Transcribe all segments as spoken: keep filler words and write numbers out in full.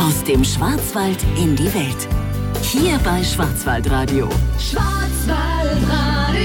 Aus dem Schwarzwald in die Welt. Hier bei Schwarzwaldradio. Schwarzwaldradio.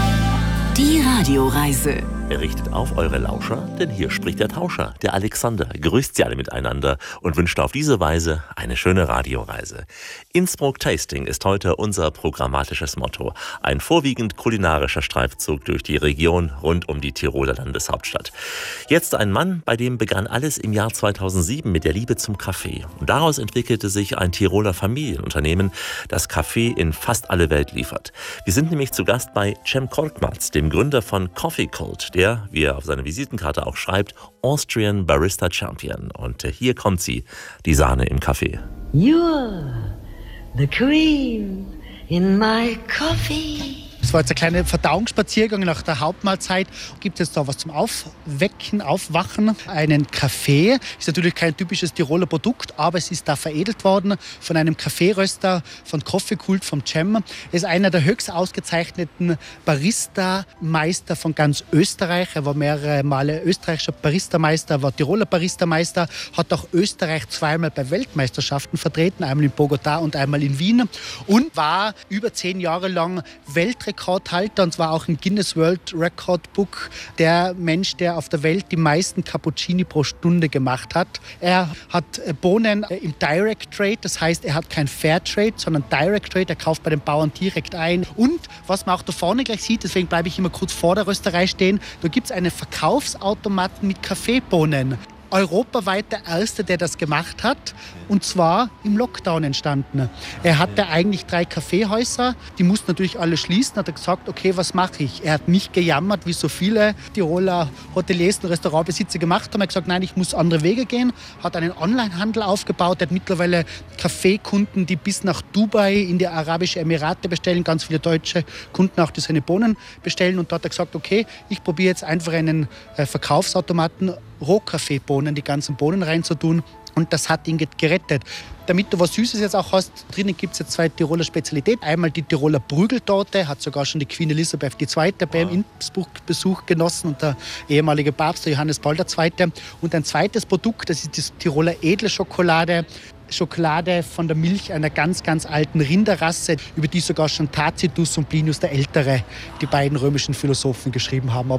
Die Radioreise. Er richtet auf eure Lauscher, denn hier spricht der Tauscher, der Alexander, grüßt sie alle miteinander und wünscht auf diese Weise eine schöne Radioreise. Innsbruck Tasting ist heute unser programmatisches Motto. Ein vorwiegend kulinarischer Streifzug durch die Region rund um die Tiroler Landeshauptstadt. Jetzt ein Mann, bei dem begann alles im Jahr zweitausendsieben mit der Liebe zum Kaffee. Und daraus entwickelte sich ein Tiroler Familienunternehmen, das Kaffee in fast alle Welt liefert. Wir sind nämlich zu Gast bei Cem Korkmaz, dem Gründer von Coffee Cult, der, wie er auf seiner Visitenkarte auch schreibt, Austrian Barista Champion. Und hier kommt sie, die Sahne im Kaffee. You're the cream in my coffee. Es war jetzt ein kleiner Verdauungsspaziergang nach der Hauptmahlzeit. Gibt es jetzt da was zum Aufwecken, Aufwachen? Einen Kaffee. Ist natürlich kein typisches Tiroler Produkt, aber es ist da veredelt worden von einem Kaffeeröster, von Coffee Cult, vom Cem. Er ist einer der höchst ausgezeichneten Barista-Meister von ganz Österreich. Er war mehrere Male österreichischer Baristameister, war Tiroler Baristameister, hat auch Österreich zweimal bei Weltmeisterschaften vertreten, einmal in Bogotá und einmal in Wien und war über zehn Jahre lang Weltrekordhalter, und zwar auch im Guinness World Record Book der Mensch, der auf der Welt die meisten Cappuccini pro Stunde gemacht hat. Er hat Bohnen im Direct Trade, das heißt, er hat kein Fair Trade, sondern Direct Trade, er kauft bei den Bauern direkt ein. Und was man auch da vorne gleich sieht, deswegen bleibe ich immer kurz vor der Rösterei stehen, da gibt es einen Verkaufsautomaten mit Kaffeebohnen. Europaweit der Erste, der das gemacht hat, und zwar im Lockdown entstanden. Er hatte eigentlich drei Kaffeehäuser, die mussten natürlich alle schließen, hat er gesagt, okay, was mache ich? Er hat nicht gejammert, wie so viele Tiroler Hoteliers und Restaurantbesitzer gemacht haben. Er hat gesagt, nein, ich muss andere Wege gehen, hat einen Onlinehandel aufgebaut, er hat mittlerweile Kaffeekunden, die bis nach Dubai in die Arabischen Emirate bestellen, ganz viele deutsche Kunden auch, die seine Bohnen bestellen, und da hat er gesagt, okay, ich probiere jetzt einfach einen Verkaufsautomaten, Rohkaffeebohnen, die ganzen Bohnen reinzutun, und das hat ihn gerettet. Damit du was Süßes jetzt auch hast, drinnen gibt es jetzt zwei Tiroler Spezialitäten. Einmal die Tiroler Prügeltorte, hat sogar schon die Queen Elizabeth die Zweite bei einem Innsbruck-Besuch genossen und der ehemalige Papst, der Johannes Paul der Zweite. Und ein zweites Produkt, das ist die Tiroler Edelschokolade. Schokolade von der Milch einer ganz, ganz alten Rinderrasse, über die sogar schon Tacitus und Plinius der Ältere, die beiden römischen Philosophen, geschrieben haben.